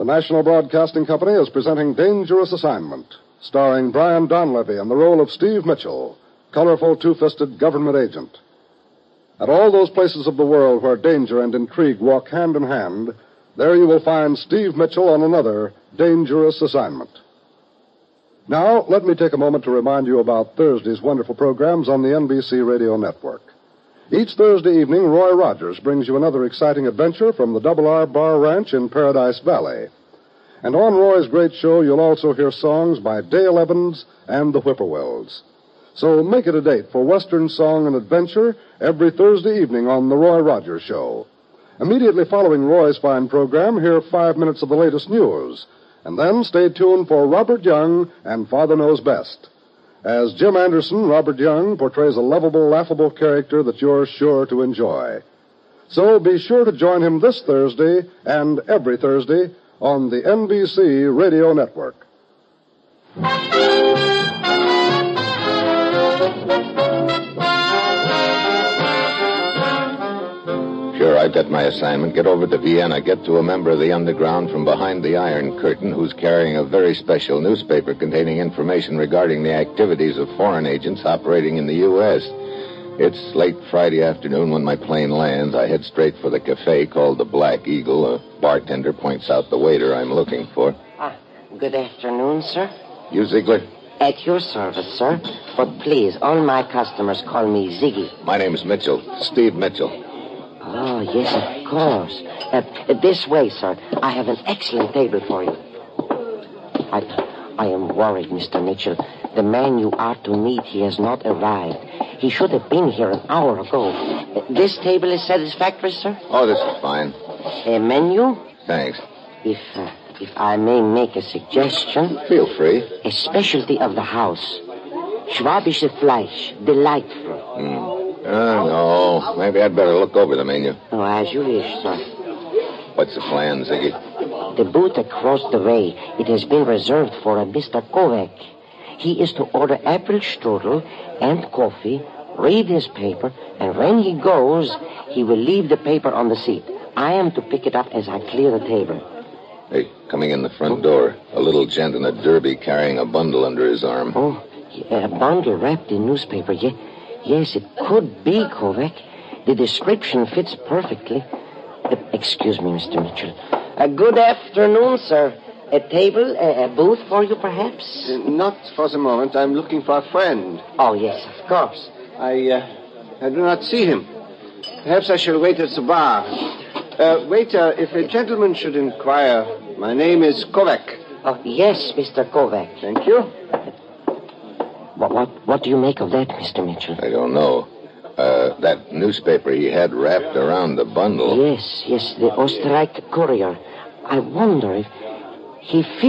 The National Broadcasting Company is presenting Dangerous Assignment, starring Brian Donlevy in the role of Steve Mitchell, colorful two-fisted government agent. At all those places of the world where danger and intrigue walk hand in hand, there you will find Steve Mitchell on another Dangerous Assignment. Now, let me take a moment to remind you about Thursday's wonderful programs on the NBC Radio Network. Each Thursday evening, Roy Rogers brings you another exciting adventure from the Double R Bar Ranch in Paradise Valley. And on Roy's great show, you'll also hear songs by Dale Evans and the Whippoorwills. So make it a date for Western song and adventure every Thursday evening on the Roy Rogers Show. Immediately following Roy's fine program, hear 5 minutes of the latest news. And then stay tuned for Robert Young and Father Knows Best. As Jim Anderson, Robert Young portrays a lovable, laughable character that you're sure to enjoy. So be sure to join him this Thursday and every Thursday on the NBC Radio Network. Sure, I've got my assignment. Get over to Vienna. Get to a member of the underground from behind the Iron Curtain who's carrying a very special newspaper containing information regarding the activities of foreign agents operating in the U.S. It's late Friday afternoon when my plane lands. I head straight for the cafe called the Black Eagle. A bartender points out the waiter I'm looking for. Good afternoon, sir. You, Ziegler? At your service, sir. But please, all my customers call me Ziggy. My name's Mitchell. Steve Mitchell. Oh, yes, of course. This way, sir. I have an excellent table for you. I am worried, Mr. Mitchell. The man you are to meet, he has not arrived. He should have been here an hour ago. This table is satisfactory, sir? Oh, this is fine. A menu? Thanks. If I may make a suggestion. Feel free. A specialty of the house. Schwabische Fleisch. Delightful. No. Maybe I'd better look over the menu. Oh, as you wish, sir. What's the plan, Ziggy? The booth across the way, it has been reserved for a Mr. Kovac. He is to order apple strudel and coffee, read his paper, and when he goes, he will leave the paper on the seat. I am to pick it up as I clear the table. Hey, coming in the front door, a little gent in a derby carrying a bundle under his arm. Oh, a bundle wrapped in newspaper, Yes, it could be Kovac. The description fits perfectly. Excuse me, Mr. Mitchell. Good afternoon, sir. A table, a booth for you, perhaps? Not for the moment. I'm looking for a friend. Oh, yes, of course. I do not see him. Perhaps I shall wait at the bar. Waiter, if a gentleman should inquire, my name is Kovac. Oh, yes, Mr. Kovac. Thank you. What do you make of that, Mr. Mitchell? I don't know. That newspaper he had wrapped around the bundle. Yes, the Oostenrijk Courier. I wonder if he